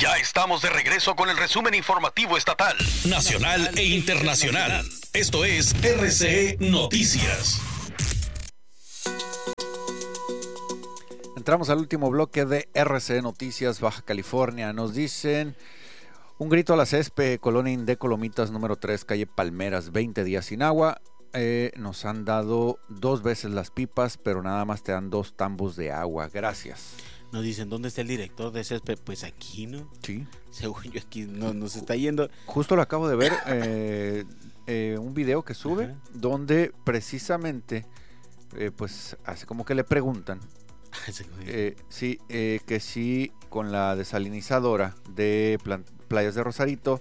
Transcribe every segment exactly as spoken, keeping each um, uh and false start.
Ya estamos de regreso con el resumen informativo estatal, nacional e internacional. Esto es R C E Noticias. Entramos al último bloque de R C E Noticias Baja California. Nos dicen: un grito a la Césped, Colonia Inde Colomitas, número tres, calle Palmeras, veinte días sin agua. Eh, nos han dado dos veces las pipas, pero nada más te dan dos tambos de agua. Gracias. Nos dicen, ¿dónde está el director de Césped? Pues aquí, ¿no? Sí. Según yo, aquí no nos está yendo. Justo lo acabo de ver, eh, eh, un video que sube, Ajá. donde precisamente, eh, pues, hace como que le preguntan, eh, sí, eh, que sí, con la desalinizadora de plan- Playas de Rosarito,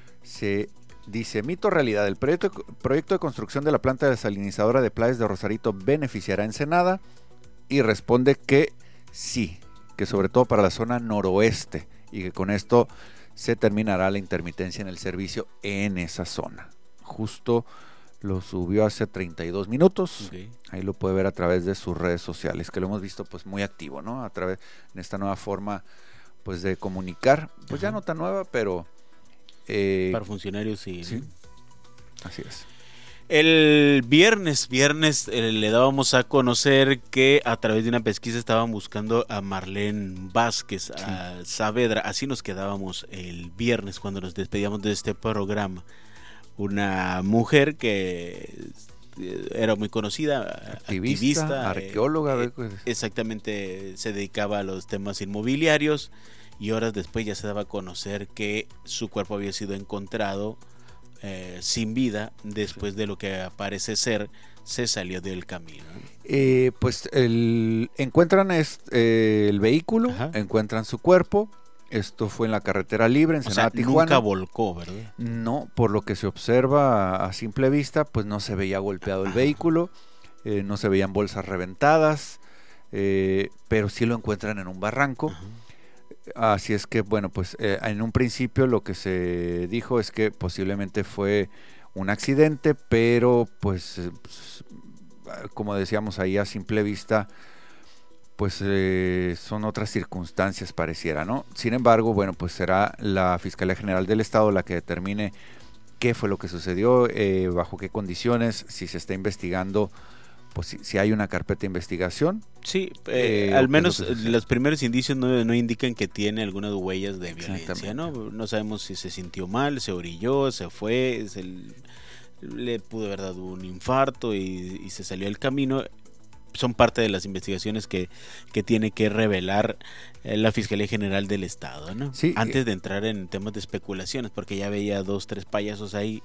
se dice, mito o realidad, el proyecto, proyecto de construcción de la planta desalinizadora de Playas de Rosarito beneficiará a Ensenada, y responde que sí, que sobre todo para la zona noroeste, y que con esto se terminará la intermitencia en el servicio en esa zona. Justo lo subió hace treinta y dos minutos, Okay. Ahí lo puede ver a través de sus redes sociales, que lo hemos visto pues muy activo, ¿no? A través en esta nueva forma pues de comunicar, pues Ajá. ya no tan nueva, pero eh, Para funcionarios sí. sí, así es. El viernes, viernes eh, le dábamos a conocer que a través de una pesquisa estaban buscando a Marlene Vázquez, sí. a Saavedra. Así nos quedábamos el viernes cuando nos despedíamos de este programa. Una mujer que era muy conocida, activista, activista arqueóloga. Eh, eh, exactamente, se dedicaba a los temas inmobiliarios, y horas después ya se daba a conocer que su cuerpo había sido encontrado Eh, sin vida después de lo que parece ser se salió del camino. Eh, pues el, encuentran est, eh, el vehículo, Ajá. encuentran su cuerpo. Esto fue en la carretera libre en Ensenada, Tijuana. Nunca volcó, ¿verdad? No, por lo que se observa a, a simple vista, pues no se veía golpeado el vehículo, eh, no se veían bolsas reventadas, eh, pero sí lo encuentran en un barranco. Ajá. Así es que, bueno, pues eh, en un principio lo que se dijo es que posiblemente fue un accidente, pero pues, eh, pues como decíamos ahí a simple vista, pues eh, son otras circunstancias pareciera, ¿no? Sin embargo, bueno, pues será la Fiscalía General del Estado la que determine qué fue lo que sucedió, eh, bajo qué condiciones, si se está investigando, pues si, si hay una carpeta de investigación. Sí, eh, eh, al menos los primeros indicios no, no indican que tiene algunas huellas de violencia, ¿no? No sabemos si se sintió mal, se orilló, se fue, se, le pudo haber dado un infarto y, y se salió del camino. Son parte de las investigaciones que, que tiene que revelar eh, la Fiscalía General del Estado, ¿no? Sí, antes de entrar en temas de especulaciones, porque ya veía dos, tres payasos ahí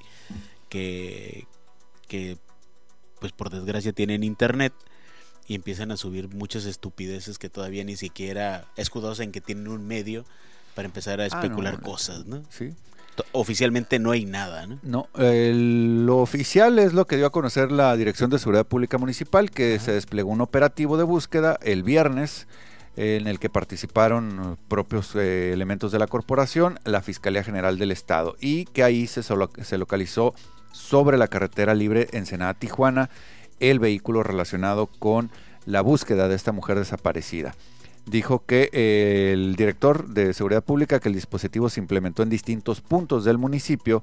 que, que pues por desgracia tienen internet y empiezan a subir muchas estupideces que todavía ni siquiera escudados en que tienen un medio para empezar a especular ah, no, cosas, ¿no? Sí. Oficialmente no hay nada, ¿no? No, el, lo oficial es lo que dio a conocer la Dirección de Seguridad Pública Municipal, que Ajá. se desplegó un operativo de búsqueda el viernes, eh, en el que participaron propios eh, elementos de la corporación, la Fiscalía General del Estado, y que ahí se, solo, se localizó sobre la carretera libre Ensenada Tijuana el vehículo relacionado con la búsqueda de esta mujer desaparecida. Dijo que eh, el director de Seguridad Pública que el dispositivo se implementó en distintos puntos del municipio,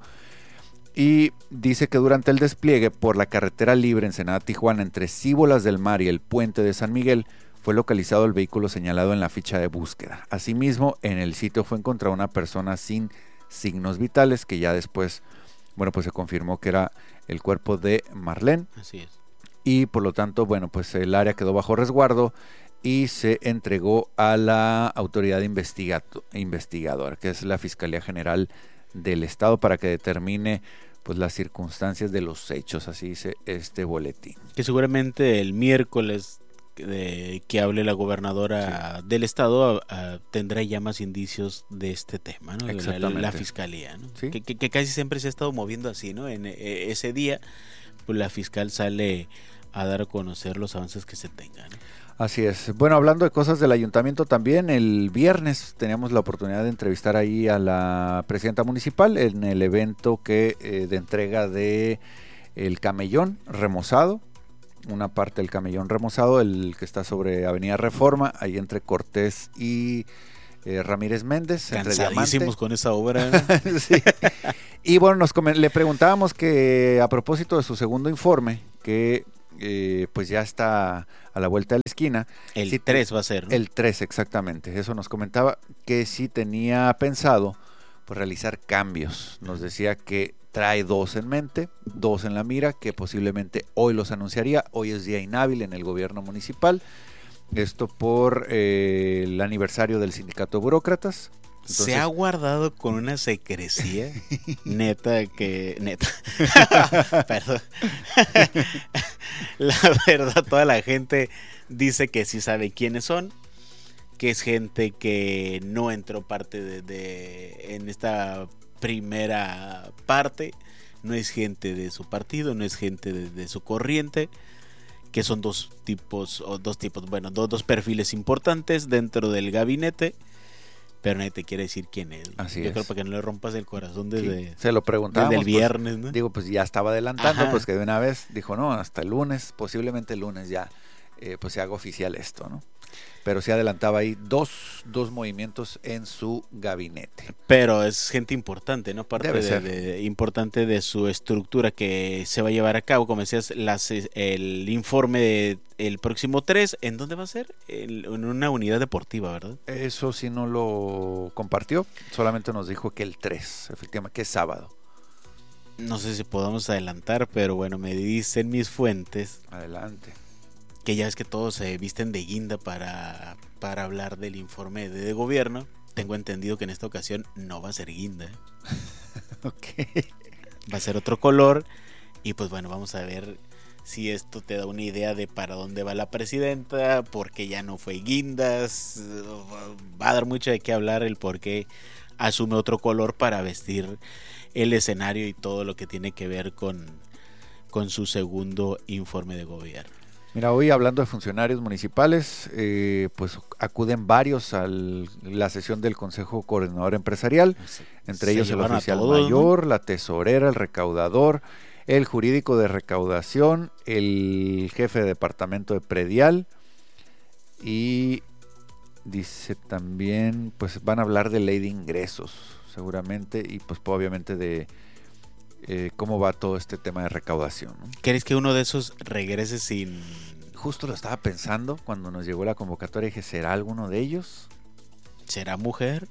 y dice que durante el despliegue por la carretera libre Ensenada Tijuana entre Cíbolas del Mar y el puente de San Miguel fue localizado el vehículo señalado en la ficha de búsqueda. Asimismo, en el sitio fue encontrada una persona sin signos vitales, que ya después, bueno, pues se confirmó que era el cuerpo de Marlene. Así es. Y por lo tanto, bueno, pues el área quedó bajo resguardo y se entregó a la autoridad investigadora, que es la Fiscalía General del Estado, para que determine pues las circunstancias de los hechos, así dice este boletín. Que seguramente el miércoles de que hable la gobernadora sí. del estado a, a, tendrá ya más indicios de este tema, ¿no? Exactamente. La, la fiscalía, ¿no? ¿Sí? Que, que, que casi siempre se ha estado moviendo así, ¿no? En eh, ese día, pues la fiscal sale a dar a conocer los avances que se tengan, ¿no? Así es. Bueno, hablando de cosas del ayuntamiento también, el viernes teníamos la oportunidad de entrevistar ahí a la presidenta municipal en el evento que eh, de entrega de el camellón remozado, una parte del camellón remozado, el que está sobre Avenida Reforma, ahí entre Cortés y eh, Ramírez Méndez. Cansadísimos con esa obra. Sí. Y bueno, nos le preguntábamos que a propósito de su segundo informe, que eh, pues ya está a la vuelta de la esquina. El sí, tres va a ser, ¿no? El tres, exactamente. Eso nos comentaba que sí tenía pensado pues, realizar cambios. Nos decía que trae dos en mente, dos en la mira, que posiblemente hoy los anunciaría. Hoy es día inhábil en el gobierno municipal. Esto por eh, el aniversario del sindicato de burócratas. Entonces, se ha guardado con una secrecía neta que neta perdón la verdad toda la gente dice que sí sabe quiénes son, que es gente que no entró parte de, de en esta primera parte, no es gente de su partido, no es gente de, de su corriente, que son dos tipos o dos tipos bueno dos, dos perfiles importantes dentro del gabinete. Pero nadie te quiere decir quién es. Así Yo es. creo para que no le rompas el corazón desde, sí, se lo preguntábamos, desde el viernes, pues, ¿no? Digo, pues ya estaba adelantando, Ajá. Pues que de una vez dijo, no, hasta el lunes, posiblemente el lunes ya, eh, pues se haga oficial esto, ¿no? Pero se adelantaba ahí dos, dos movimientos en su gabinete. Pero es gente importante, ¿no? Parte Debe de, ser. de, importante de su estructura que se va a llevar a cabo. Como decías, las, el informe de, el próximo tres, ¿en dónde va a ser? En, en una unidad deportiva, ¿verdad? Eso sí no lo compartió, solamente nos dijo que el tres, efectivamente, que es sábado. No sé si podamos adelantar, pero bueno, me dicen mis fuentes. Adelante. Que ya ves que todos se visten de guinda para, para hablar del informe de, de gobierno. Tengo entendido que en esta ocasión no va a ser guinda. Ok. Va a ser otro color. Y pues bueno, vamos a ver si esto te da una idea de para dónde va la presidenta, porque ya no fue guindas. Va a dar mucho de qué hablar el por qué asume otro color para vestir el escenario y todo lo que tiene que ver con, con su segundo informe de gobierno. Mira, hoy hablando de funcionarios municipales, eh, pues acuden varios a la sesión del Consejo Coordinador Empresarial, Se, entre se ellos el oficial todos, mayor, ¿no? La tesorera, el recaudador, el jurídico de recaudación, el jefe de departamento de predial y dice también, pues van a hablar de ley de ingresos seguramente y pues obviamente de Eh, cómo va todo este tema de recaudación, ¿no? ¿Crees que uno de esos regrese sin...? Justo lo estaba pensando cuando nos llegó la convocatoria, dije, ¿será alguno de ellos? ¿Será mujer?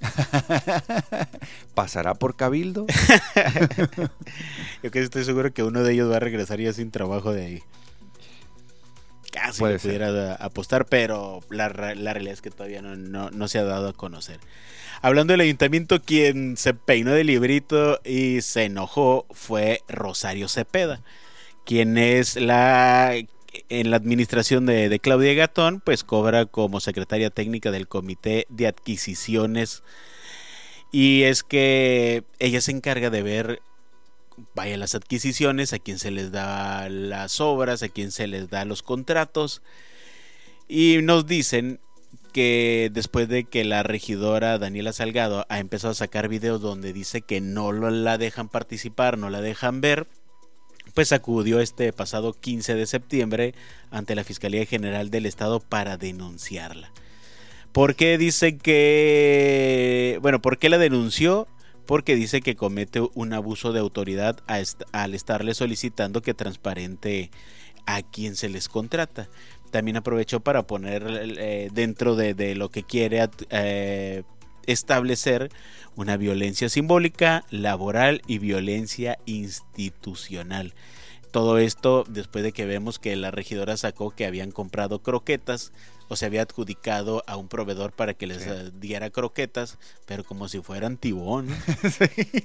¿Pasará por Cabildo? Yo que estoy seguro que uno de ellos va a regresar ya sin trabajo de ahí. Casi Puede le pudiera apostar, pero la, la realidad es que todavía no, no, no se ha dado a conocer. Hablando del ayuntamiento, quien se peinó de librito y se enojó fue Rosario Cepeda, quien es la en la administración de, de Claudia Gatón, pues cobra como secretaria técnica del Comité de Adquisiciones, y es que ella se encarga de ver, vaya, las adquisiciones, a quien se les da las obras, a quien se les da los contratos, y nos dicen que después de que la regidora Daniela Salgado ha empezado a sacar videos donde dice que no la dejan participar, no la dejan ver, pues acudió este pasado quince de septiembre ante la Fiscalía General del Estado para denunciarla. ¿Por qué dice que... Bueno, ¿por qué la denunció? Porque dice que comete un abuso de autoridad a est- al estarle solicitando que transparente a quien se les contrata. También aprovechó para poner eh, dentro de, de lo que quiere eh, establecer una violencia simbólica, laboral y violencia institucional. Todo esto después de que vemos que la regidora sacó que habían comprado croquetas o se había adjudicado a un proveedor para que les sí. diera croquetas, pero como si fueran tibón. Sí.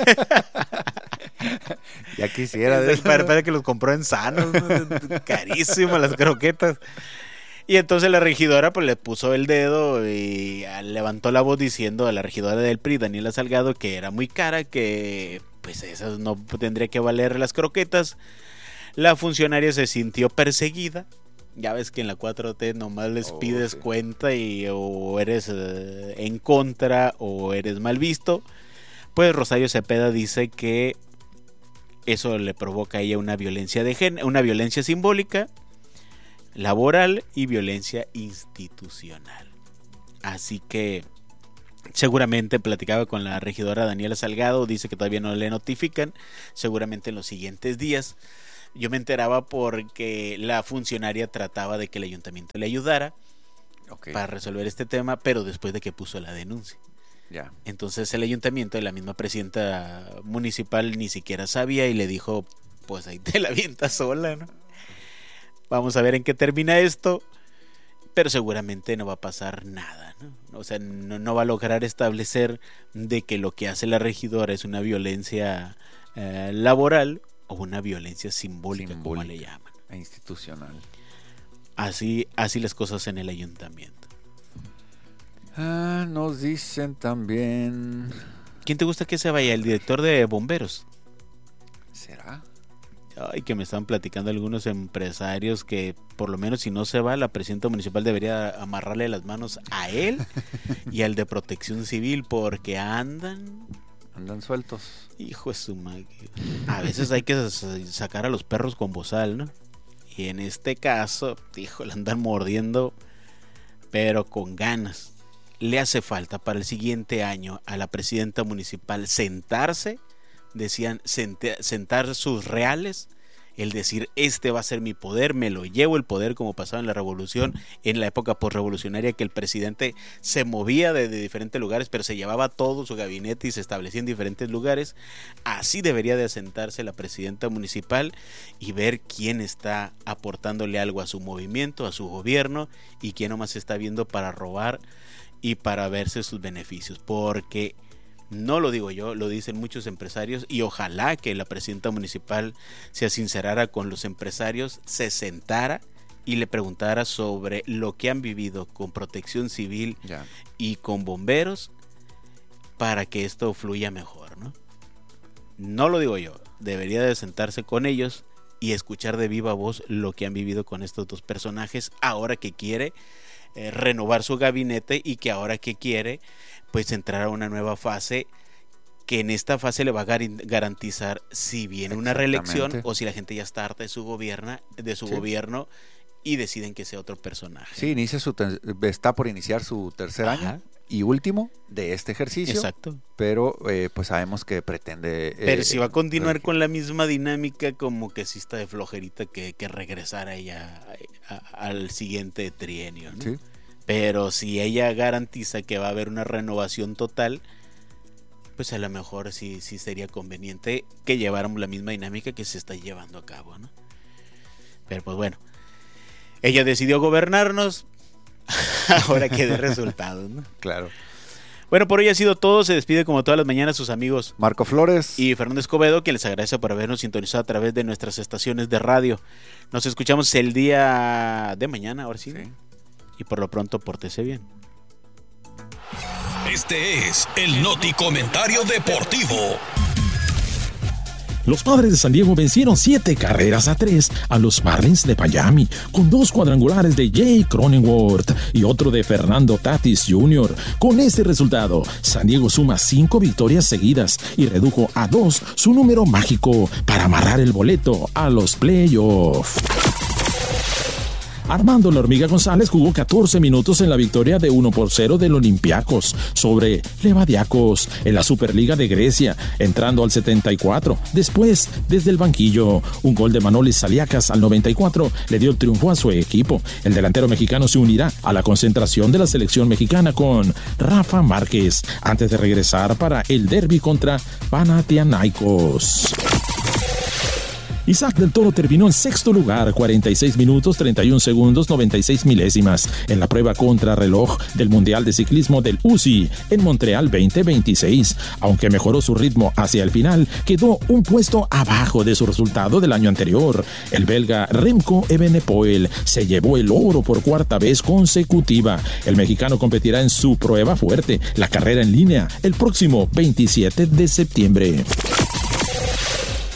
Ya quisiera. De parece que los compró en Sanos, ¿no? Carísimas las croquetas. Y entonces la regidora pues le puso el dedo y levantó la voz diciendo a la regidora del P R I, Daniela Salgado, que era muy cara, que pues esas no tendría que valer las croquetas. La funcionaria se sintió perseguida. Ya ves que en la cuatro T nomás les oh, pides sí. cuenta y o eres eh, en contra o eres mal visto. Pues Rosario Cepeda dice que eso le provoca a ella una violencia de género, una violencia simbólica, laboral y violencia institucional. Así que Seguramente platicaba con la regidora Daniela Salgado, dice que todavía no le notifican, seguramente en los siguientes días. Yo me enteraba porque la funcionaria trataba de que el ayuntamiento le ayudara okay. para resolver este tema, pero después de que puso la denuncia. Yeah. Entonces el ayuntamiento y la misma presidenta municipal ni siquiera sabía y le dijo, pues ahí te la avientas sola, ¿no? Vamos a ver en qué termina esto, pero seguramente no va a pasar nada, ¿no? O sea, no, no va a lograr establecer de que lo que hace la regidora es una violencia eh, laboral o una violencia simbólica, simbólica, como le llaman. E institucional. Así, así las cosas en el ayuntamiento. Ah, nos dicen también... ¿Quién te gusta que se vaya? ¿El director de bomberos? ¿Será? Ay, que me estaban platicando algunos empresarios que por lo menos si no se va, la presidenta municipal debería amarrarle las manos a él y al de protección civil porque andan... Andan sueltos. Hijo de su madre. A veces hay que sacar a los perros con bozal, ¿no? Y en este caso, hijo, le andan mordiendo, pero con ganas. Le hace falta para el siguiente año a la presidenta municipal sentarse, decían sentar sus reales, el decir, este va a ser mi poder, me lo llevo el poder, como pasaba en la revolución, en la época posrevolucionaria, que el presidente se movía de, de diferentes lugares, pero se llevaba todo su gabinete y se establecía en diferentes lugares. Así debería de asentarse la presidenta municipal y ver quién está aportándole algo a su movimiento, a su gobierno, y quién nomás está viendo para robar y para verse sus beneficios, porque no lo digo yo, lo dicen muchos empresarios, y ojalá que la presidenta municipal se sincerara con los empresarios, se sentara y le preguntara sobre lo que han vivido con protección civil yeah. y con bomberos para que esto fluya mejor, ¿no? No lo digo yo, debería de sentarse con ellos y escuchar de viva voz lo que han vivido con estos dos personajes ahora que quiere eh, renovar su gabinete y que ahora que quiere pues entrar a una nueva fase, que en esta fase le va a garantizar si viene una reelección o si la gente ya está harta de su gobierno, de su sí. gobierno y deciden que sea otro personaje. Sí, inicia su ter- está por iniciar su tercer Ajá. año y último de este ejercicio. Exacto. Pero eh, pues sabemos que pretende... Eh, pero si va a continuar eh, con la misma dinámica, como que sí está de flojerita que, que regresar a ella a, a, al siguiente trienio, ¿no? Sí. Pero si ella garantiza que va a haber una renovación total, pues a lo mejor sí, sí sería conveniente que lleváramos la misma dinámica que se está llevando a cabo, ¿no? Pero pues bueno, ella decidió gobernarnos, ahora que dé resultados, ¿no? Claro. Bueno, por hoy ha sido todo. Se despide como todas las mañanas sus amigos Marco Flores y Fernando Escobedo, quien les agradece por habernos sintonizado a través de nuestras estaciones de radio. Nos escuchamos el día de mañana, ahora sí. sí. Y por lo pronto, pórtese bien. Este es el Noti Comentario Deportivo. Los Padres de San Diego vencieron siete carreras a tres a los Marlins de Miami, con dos cuadrangulares de Jay Cronenworth y otro de Fernando Tatis junior Con este resultado, San Diego suma cinco victorias seguidas y redujo a dos su número mágico para amarrar el boleto a los playoffs. Armando La Hormiga González jugó catorce minutos en la victoria de uno por cero del Olympiacos sobre Levadiakos en la Superliga de Grecia, entrando al setenta y cuatro. Después, desde el banquillo, un gol de Manolis Saliakas al noventa y cuatro le dio el triunfo a su equipo. El delantero mexicano se unirá a la concentración de la selección mexicana con Rafa Márquez antes de regresar para el derbi contra Panathinaikos. Isaac del Toro terminó en sexto lugar, cuarenta y seis minutos, treinta y un segundos, noventa y seis milésimas, en la prueba contrarreloj del Mundial de Ciclismo del U C I en Montreal veinte veintiséis. Aunque mejoró su ritmo hacia el final, quedó un puesto abajo de su resultado del año anterior. El belga Remco Evenepoel se llevó el oro por cuarta vez consecutiva. El mexicano competirá en su prueba fuerte, la carrera en línea, el próximo veintisiete de septiembre.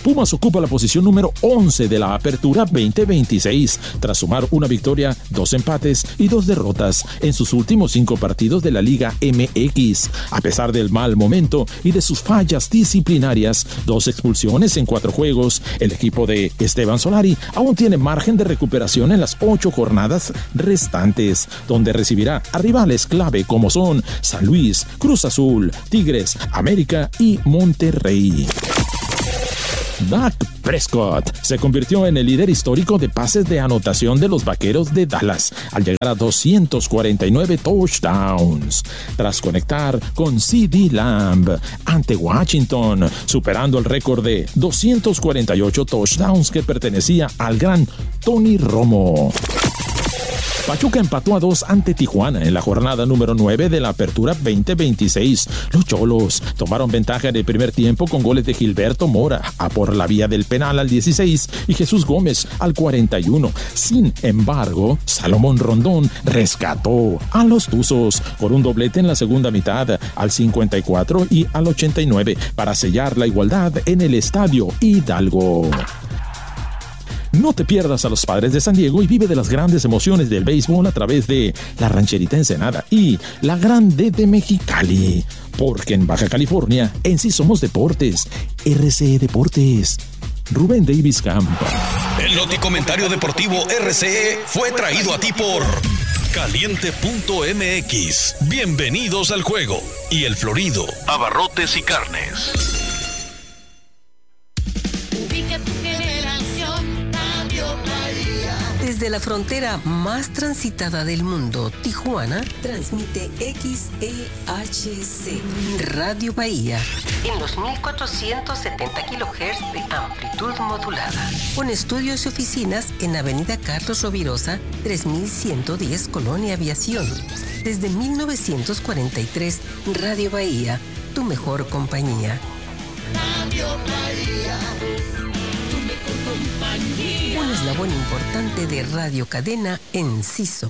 Pumas ocupa la posición número once de la Apertura veinte veintiséis, tras sumar una victoria, dos empates y dos derrotas en sus últimos cinco partidos de la Liga M X. A pesar del mal momento y de sus fallas disciplinarias, dos expulsiones en cuatro juegos, el equipo de Esteban Solari aún tiene margen de recuperación en las ocho jornadas restantes, donde recibirá a rivales clave como son San Luis, Cruz Azul, Tigres, América y Monterrey. Dak Prescott se convirtió en el líder histórico de pases de anotación de los Vaqueros de Dallas al llegar a doscientos cuarenta y nueve touchdowns, tras conectar con C D Lamb ante Washington, superando el récord de doscientos cuarenta y ocho touchdowns que pertenecía al gran Tony Romo. Pachuca empató a dos ante Tijuana en la jornada número nueve de la Apertura veinte veintiséis. Los Cholos tomaron ventaja en el primer tiempo con goles de Gilberto Mora a por la vía del penal al dieciséis y Jesús Gómez al cuarenta y uno. Sin embargo, Salomón Rondón rescató a los Tuzos por un doblete en la segunda mitad al cincuenta y cuatro y al ochenta y nueve para sellar la igualdad en el Estadio Hidalgo. No te pierdas a los Padres de San Diego y vive de las grandes emociones del béisbol a través de la Rancherita Ensenada y la Grande de Mexicali. Porque en Baja California, en sí somos deportes. R C E Deportes. Rubén Davis Camp. El Noticomentario Deportivo R C E fue traído a ti por Caliente punto M X. Bienvenidos al juego. Y El Florido, abarrotes y carnes. Desde la frontera más transitada del mundo, Tijuana, transmite X E H C, Radio Bahía, en los mil cuatrocientos setenta kilohertz de amplitud modulada. Con estudios y oficinas en Avenida Carlos Rovirosa, tres mil ciento diez, Colonia Aviación. Desde mil novecientos cuarenta y tres, Radio Bahía, tu mejor compañía. Radio Bahía. Un eslabón importante de Radio Cadena Enciso.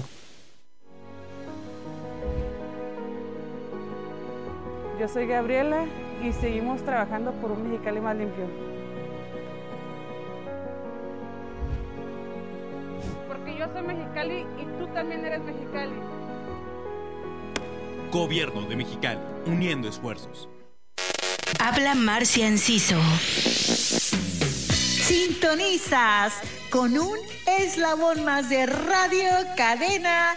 Yo soy Gabriela y seguimos trabajando por un Mexicali más limpio. Porque yo soy Mexicali y tú también eres Mexicali. Gobierno de Mexicali, uniendo esfuerzos. Habla Marcia Enciso. Sintonizas con un eslabón más de Radio Cadena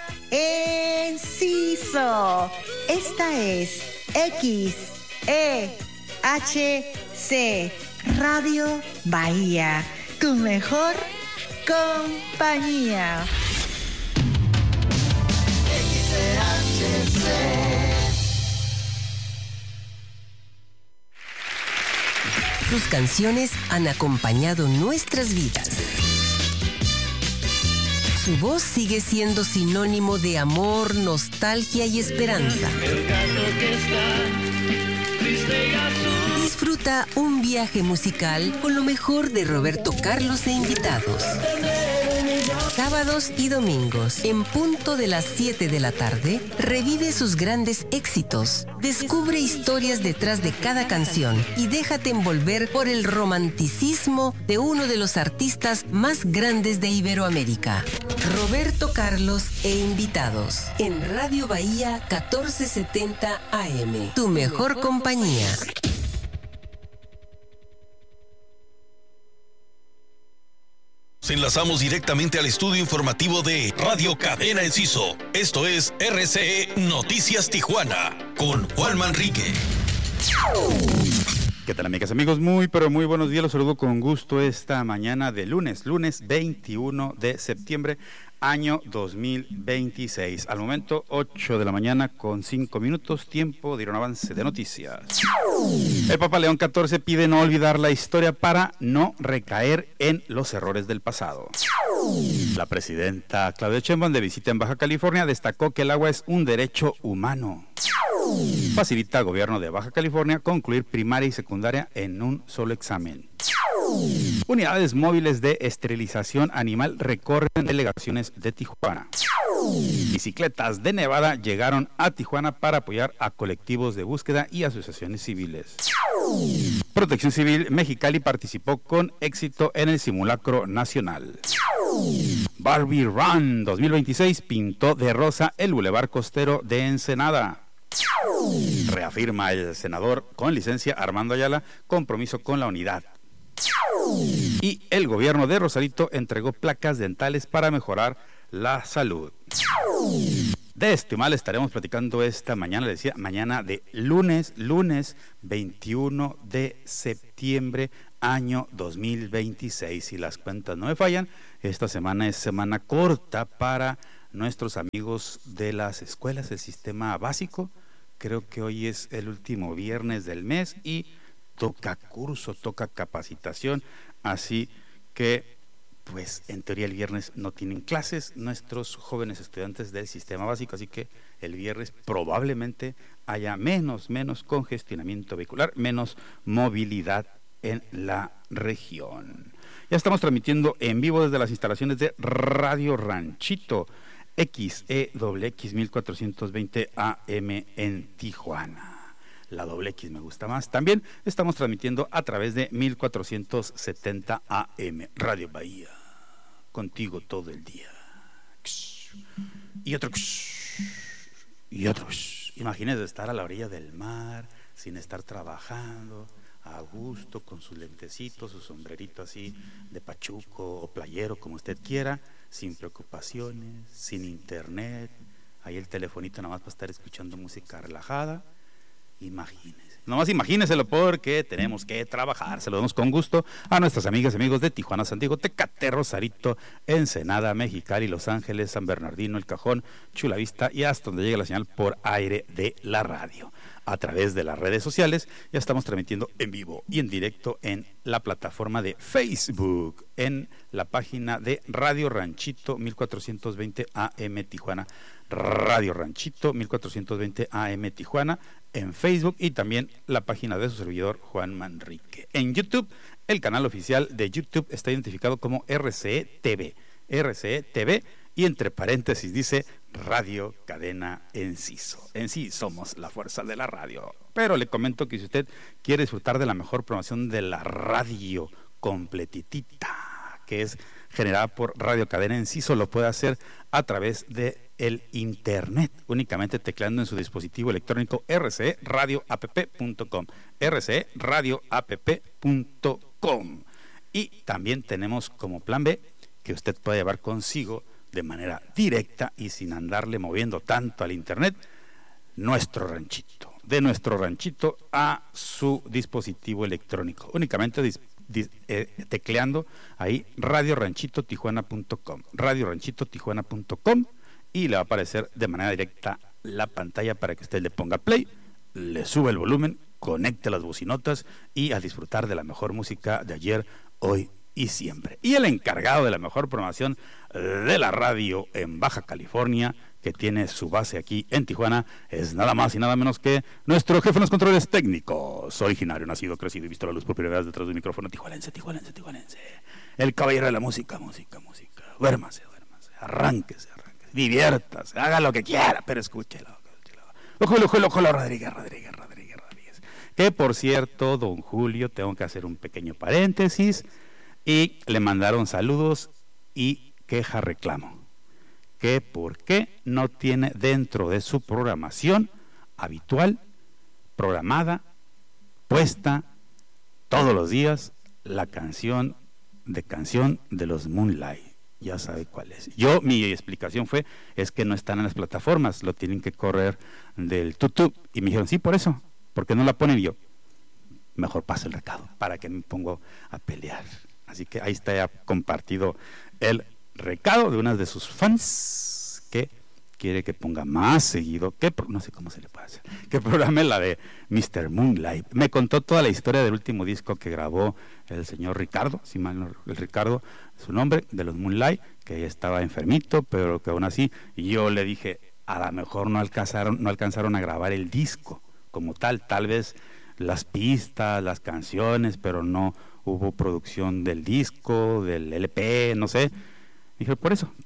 Enciso. Esta es X E H C, Radio Bahía, tu mejor compañía. X E H C. Sus canciones han acompañado nuestras vidas. Su voz sigue siendo sinónimo de amor, nostalgia y esperanza. Disfruta un viaje musical con lo mejor de Roberto Carlos e invitados. Sábados y domingos, en punto de las siete de la tarde, revive sus grandes éxitos. Descubre historias detrás de cada canción y déjate envolver por el romanticismo de uno de los artistas más grandes de Iberoamérica. Roberto Carlos e invitados. En Radio Bahía catorce setenta A M. Tu mejor compañía. Nos enlazamos directamente al estudio informativo de Radio Cadena Enciso. Esto es R C E Noticias Tijuana con Juan Manrique. ¿Qué tal, amigas, amigos? Muy, pero muy buenos días. Los saludo con gusto esta mañana de lunes, lunes veintiuno de septiembre, año dos mil veintiséis. Al momento, ocho de la mañana con cinco minutos, tiempo de ir a un avance de noticias. El Papa León catorce pide no olvidar la historia para no recaer en los errores del pasado. La presidenta Claudia Sheinbaum, de visita en Baja California, destacó que el agua es un derecho humano. Facilita al gobierno de Baja California concluir primaria y secundaria en un solo examen. Unidades móviles de esterilización animal recorren delegaciones de Tijuana. Bicicletas de Nevada llegaron a Tijuana para apoyar a colectivos de búsqueda y asociaciones civiles. Protección Civil Mexicali participó con éxito en el simulacro nacional. Barbie Run dos mil veintiséis pintó de rosa el bulevar costero de Ensenada. Reafirma el senador con licencia Armando Ayala compromiso con la unidad. Y el gobierno de Rosarito entregó placas dentales para mejorar la salud. De esto y más estaremos platicando esta mañana, le decía, mañana de lunes, lunes veintiuno de septiembre, año dos mil veintiséis. Si las cuentas no me fallan, esta semana es semana corta para nuestros amigos de las escuelas, el sistema básico. Creo que hoy es el último viernes del mes y toca curso, toca capacitación, así que pues en teoría el viernes no tienen clases nuestros jóvenes estudiantes del sistema básico, así que el viernes probablemente haya menos, menos congestionamiento vehicular, menos movilidad en la región. Ya estamos transmitiendo en vivo desde las instalaciones de Radio Ranchito, X E X mil cuatrocientos veinte A M en Tijuana. La doble X me gusta más. También estamos transmitiendo a través de mil cuatrocientos setenta A M, Radio Bahía. Contigo todo el día. Y otro. Y otro. Imagínese estar a la orilla del mar, sin estar trabajando, a gusto, con sus lentecitos, su sombrerito así de pachuco o playero, como usted quiera, sin preocupaciones, sin internet. Ahí el telefonito nada más para estar escuchando música relajada. Imagínese, nomás imagíneselo porque tenemos que trabajar. Se lo damos con gusto a nuestras amigas y amigos de Tijuana, San Diego, Tecate, Rosarito, Ensenada, Mexicali, Los Ángeles, San Bernardino, El Cajón, Chula Vista y hasta donde llega la señal por aire de la radio. A través de las redes sociales ya estamos transmitiendo en vivo y en directo en la plataforma de Facebook, en la página de Radio Ranchito mil cuatrocientos veinte A M Tijuana, Radio Ranchito mil cuatrocientos veinte A M Tijuana en Facebook y también la página de su servidor Juan Manrique. En YouTube, el canal oficial de YouTube está identificado como R C E T V, R C E T V y entre paréntesis dice Radio Cadena Enciso. En sí somos la fuerza de la radio. Pero le comento que si usted quiere disfrutar de la mejor programación de la radio completitita, que es generada por Radio Cadena Enciso, lo puede hacer a través de el internet, únicamente tecleando en su dispositivo electrónico r c e radio app punto com, r c e radio app punto com. Y también tenemos como plan B que usted puede llevar consigo de manera directa y sin andarle moviendo tanto al internet, nuestro ranchito, de nuestro ranchito a su dispositivo electrónico, únicamente dis, dis, eh, tecleando ahí radio ranchito tijuana punto com, radio ranchito tijuana punto com, y le va a aparecer de manera directa la pantalla para que usted le ponga play, le sube el volumen, conecte las bocinotas y a disfrutar de la mejor música de ayer, hoy y siempre. Y el encargado de la mejor programación de la radio en Baja California, que tiene su base aquí en Tijuana, es nada más y nada menos que nuestro jefe en los controles técnicos, originario, nacido, crecido y visto la luz por primera vez detrás del micrófono, tijuanense, tijuanense, tijuanense, el caballero de la música, música, música, duérmase, duérmase, arránquese, arránquese, diviértase, haga lo que quiera, pero escúchelo, escúchelo. Julio, Julio, Julio Rodríguez, Rodríguez, Rodríguez, Rodríguez, que por cierto, don Julio, tengo que hacer un pequeño paréntesis, y le mandaron saludos y queja reclamo, que por qué no tiene dentro de su programación habitual, programada, puesta todos los días, la canción de canción de los Moonlight. Ya sabe cuál es. Yo, mi explicación fue, es que no están en las plataformas, lo tienen que correr del YouTube. Y me dijeron, sí, por eso, ¿por qué no la ponen? Y yo, mejor paso el recado, para que me pongo a pelear. Así que ahí está ya compartido el recado de una de sus fans que quiere que ponga más seguido, que no sé cómo se le puede hacer, que programe la de mister Moonlight. Me contó toda la historia del último disco que grabó el señor Ricardo, si mal no, el Ricardo, su nombre, de los Moonlight, que estaba enfermito, pero que aún así, yo le dije, a lo mejor no alcanzaron, no alcanzaron a grabar el disco como tal, tal vez las pistas, las canciones, pero no hubo producción del disco, del L P, no sé. Dije, por eso,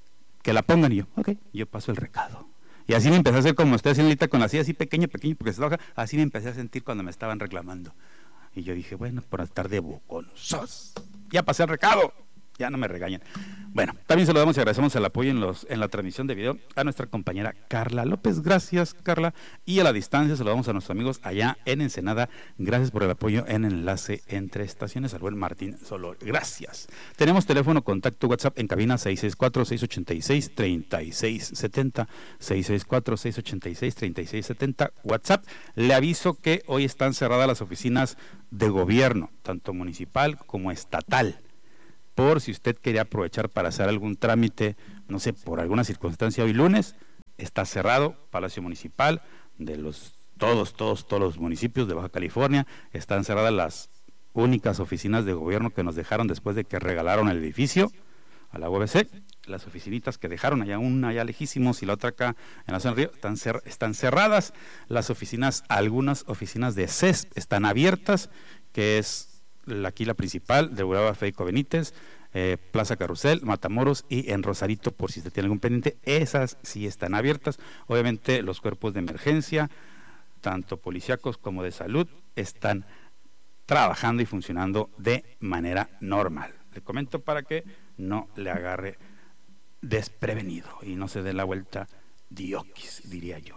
que la pongan. Y yo, ok, yo paso el recado. Y así me empecé a hacer como estoy haciendo ahorita con la silla así pequeña, pequeña, porque se trabaja. Así me empecé a sentir cuando me estaban reclamando. Y yo dije, bueno, por estar de boconosos. Ya pasé el recado. Ya no me regañan. Bueno, también saludamos y agradecemos el apoyo en, los, en la transmisión de video a nuestra compañera Carla López. Gracias, Carla. Y a la distancia saludamos a nuestros amigos allá en Ensenada. Gracias por el apoyo en enlace entre estaciones. Al buen Martín Solor. Gracias. Tenemos teléfono, contacto, WhatsApp en cabina seis seis cuatro, seis ocho seis, tres seis siete cero. seis seis cuatro, seis ocho seis, tres seis siete cero. WhatsApp. Le aviso que hoy están cerradas las oficinas de gobierno, tanto municipal como estatal. Por si usted quería aprovechar para hacer algún trámite, no sé, por alguna circunstancia hoy lunes, está cerrado. Palacio Municipal, de los todos, todos, todos los municipios de Baja California, están cerradas las únicas oficinas de gobierno que nos dejaron después de que regalaron el edificio a la U A B C. Las oficinitas que dejaron allá, una allá lejísimos y la otra acá en la zona del río, están, cer están cerradas. Las oficinas, algunas oficinas de C E S P están abiertas, que es La, aquí la principal, de Boulevard Federico Benítez, eh, Plaza Carrusel, Matamoros y en Rosarito, por si usted tiene algún pendiente, esas sí están abiertas. Obviamente los cuerpos de emergencia, tanto policíacos como de salud, están trabajando y funcionando de manera normal. Le comento para que no le agarre desprevenido y no se dé la vuelta dioquis, diría yo.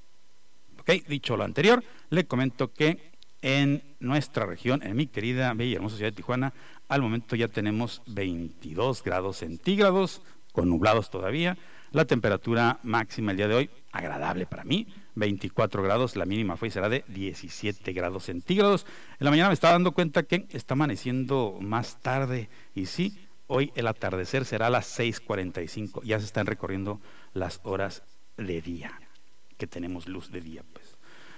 Ok, dicho lo anterior, le comento que en nuestra región, en mi querida, bella y hermosa ciudad de Tijuana, al momento ya tenemos veintidós grados centígrados, con nublados todavía. La temperatura máxima el día de hoy, agradable para mí, veinticuatro grados, la mínima fue y será de diecisiete grados centígrados. En la mañana me estaba dando cuenta que está amaneciendo más tarde, y sí, hoy el atardecer será a las seis cuarenta y cinco, ya se están recorriendo las horas de día, que tenemos luz de día, pues.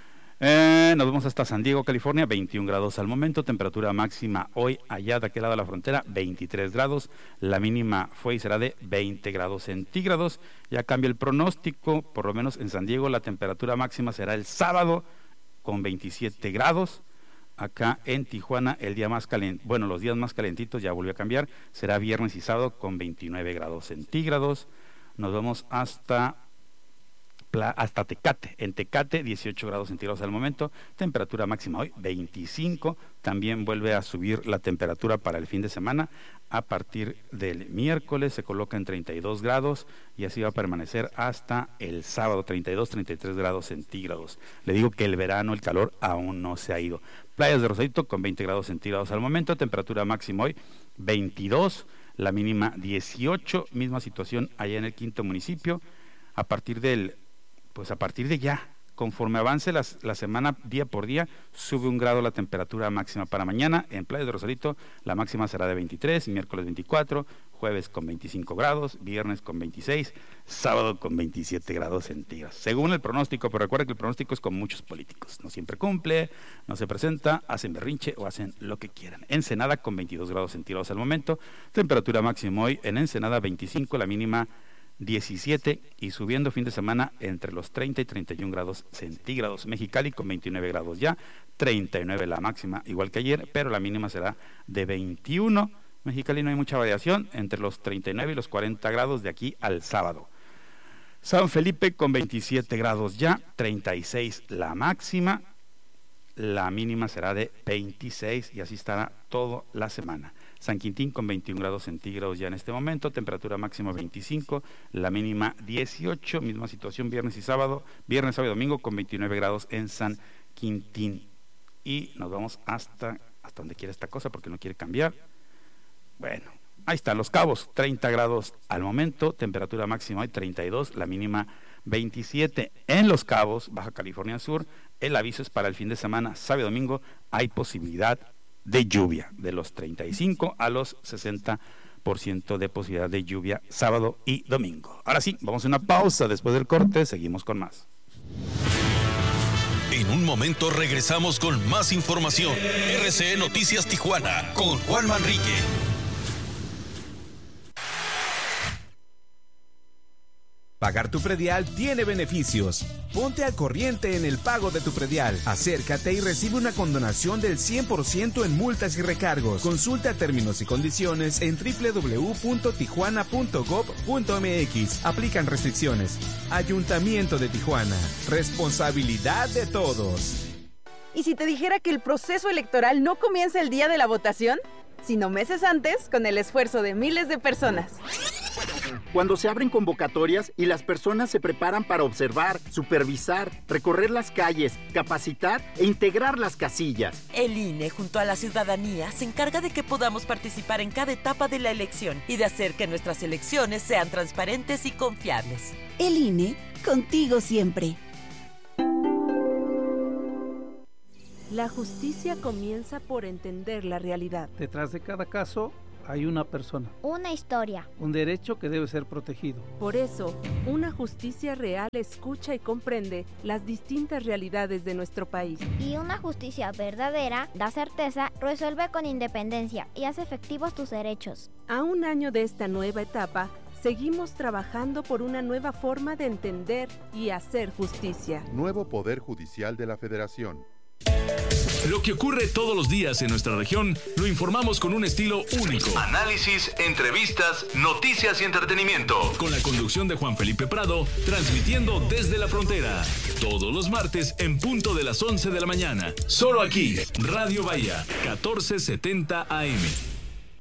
Eh, nos vamos hasta San Diego, California, veintiún grados al momento, temperatura máxima hoy allá de aquel lado de la frontera, veintitrés grados, la mínima fue y será de veinte grados centígrados. Ya cambia el pronóstico, por lo menos en San Diego la temperatura máxima será el sábado con veintisiete grados. Acá en Tijuana el día más caliente, bueno, los días más calentitos ya volvió a cambiar, será viernes y sábado con veintinueve grados centígrados. Nos vamos hasta hasta Tecate, en Tecate dieciocho grados centígrados al momento, temperatura máxima hoy veinticinco, también vuelve a subir la temperatura para el fin de semana, a partir del miércoles se coloca en treinta y dos grados y así va a permanecer hasta el sábado, treinta y dos, treinta y tres grados centígrados. Le digo que el verano, el calor aún no se ha ido. Playas de Rosarito con veinte grados centígrados al momento, temperatura máxima hoy veintidós, la mínima dieciocho, misma situación allá en el quinto municipio. A partir del Pues a partir de ya, conforme avance las, la semana día por día, sube un grado la temperatura máxima para mañana. En Playa de Rosarito la máxima será de veintitrés, miércoles veinticuatro, jueves con veinticinco grados, viernes con veintiséis, sábado con veintisiete grados centígrados. Según el pronóstico, pero recuerda que el pronóstico es con muchos políticos. No siempre cumple, no se presenta, hacen berrinche o hacen lo que quieran. Ensenada con veintidós grados centígrados al momento, temperatura máxima hoy en Ensenada veinticinco, la mínima diecisiete y subiendo fin de semana entre los treinta y treinta y un grados centígrados. Mexicali con veintinueve grados ya, treinta y nueve la máxima, igual que ayer, pero la mínima será de veintiuno. Mexicali no hay mucha variación, entre los treinta y nueve y los cuarenta grados de aquí al sábado. San Felipe con veintisiete grados ya, treinta y seis la máxima, la mínima será de veintiséis y así estará toda la semana. San Quintín con veintiún grados centígrados ya en este momento, temperatura máxima veinticinco, la mínima dieciocho, misma situación viernes y sábado, viernes, sábado y domingo con veintinueve grados en San Quintín. Y nos vamos hasta, hasta donde quiera esta cosa porque no quiere cambiar. Bueno, ahí están Los Cabos, treinta grados al momento, temperatura máxima hoy treinta y dos, la mínima veintisiete. En Los Cabos, Baja California Sur, el aviso es para el fin de semana, sábado y domingo, hay posibilidad de lluvia, de los treinta y cinco a los sesenta por ciento de posibilidad de lluvia sábado y domingo. Ahora sí, vamos a una pausa, después del corte seguimos con más. En un momento regresamos con más información. R C E Noticias Tijuana con Juan Manrique. Pagar tu predial tiene beneficios. Ponte al corriente en el pago de tu predial. Acércate y recibe una condonación del cien por ciento en multas y recargos. Consulta términos y condiciones en doble u doble u doble u punto tijuana punto gob punto m x. Aplican restricciones. Ayuntamiento de Tijuana. Responsabilidad de todos. ¿Y si te dijera que el proceso electoral no comienza el día de la votación, sino meses antes, con el esfuerzo de miles de personas? Cuando se abren convocatorias y las personas se preparan para observar, supervisar, recorrer las calles, capacitar e integrar las casillas. El I N E, junto a la ciudadanía, se encarga de que podamos participar en cada etapa de la elección y de hacer que nuestras elecciones sean transparentes y confiables. El I N E, contigo siempre. La justicia comienza por entender la realidad. Detrás de cada caso hay una persona. Una historia. Un derecho que debe ser protegido. Por eso, una justicia real escucha y comprende las distintas realidades de nuestro país. Y una justicia verdadera da certeza, resuelve con independencia y hace efectivos tus derechos. A un año de esta nueva etapa, seguimos trabajando por una nueva forma de entender y hacer justicia. Nuevo Poder Judicial de la Federación. Lo que ocurre todos los días en nuestra región lo informamos con un estilo único. Análisis, entrevistas, noticias y entretenimiento. Con la conducción de Juan Felipe Prado, transmitiendo desde la frontera. Todos los martes en punto de las once de la mañana. Solo aquí, Radio Bahía, catorce setenta A M.